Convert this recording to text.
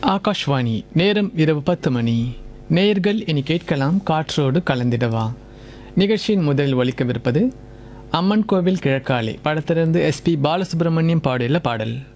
ஆகாஷ்வாணி நேரம் இரவு 10 மணி. நேயர்கள் இனி கேட்கலாம் காற்றோடு கலந்திடவா. நிகழ்ச்சியின் முதலில் ஒலிக்கவிருப்பது அம்மன் கோவில் கிழக்காலே படத்திலிருந்து எஸ்பி பாலசுப்ரமணியம் பாடியுள்ள பாடல்.